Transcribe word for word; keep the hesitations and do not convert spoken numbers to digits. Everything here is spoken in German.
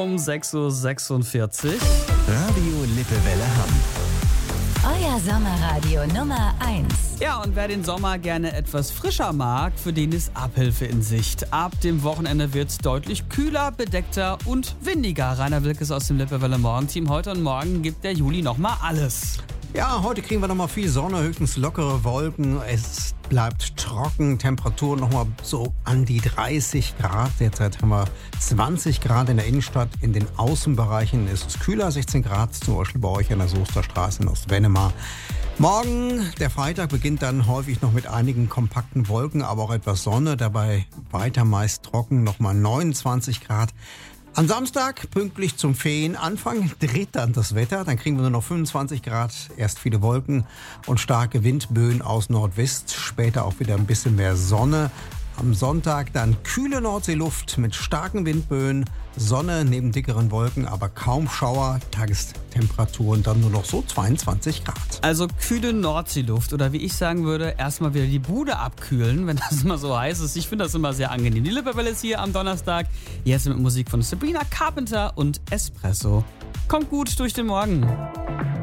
um sechs Uhr sechsundvierzig. Radio Lippewelle Hamm. Euer Sommerradio Nummer eins. Ja, und wer den Sommer gerne etwas frischer mag, für den ist Abhilfe in Sicht. Ab dem Wochenende wird es deutlich kühler, bedeckter und windiger. Rainer Wilkes aus dem Lippewelle Morgenteam. Heute und morgen gibt der Juli nochmal alles. Ja, heute kriegen wir nochmal viel Sonne, höchstens lockere Wolken. Es bleibt trocken, Temperaturen nochmal so an die dreißig Grad. Derzeit haben wir zwanzig Grad in der Innenstadt. In den Außenbereichen ist es kühler, sechzehn Grad, zum Beispiel bei euch an der Soester Straße in Ostwennemar. Morgen, der Freitag, beginnt dann häufig noch mit einigen kompakten Wolken, aber auch etwas Sonne. Dabei weiter meist trocken, nochmal neunundzwanzig Grad. Am Samstag, pünktlich zum Ferienanfang, dreht dann das Wetter. Dann kriegen wir nur noch fünfundzwanzig Grad, erst viele Wolken und starke Windböen aus Nordwest. Später auch wieder ein bisschen mehr Sonne. Am Sonntag dann kühle Nordseeluft mit starken Windböen, Sonne neben dickeren Wolken, aber kaum Schauer. Tagestemperaturen dann nur noch so zweiundzwanzig Grad. Also kühle Nordseeluft oder wie ich sagen würde, erstmal wieder die Bude abkühlen, wenn das immer so heiß ist. Ich finde das immer sehr angenehm. Die Lippewelle ist hier am Donnerstag. Jetzt mit Musik von Sabrina Carpenter und Espresso. Kommt gut durch den Morgen.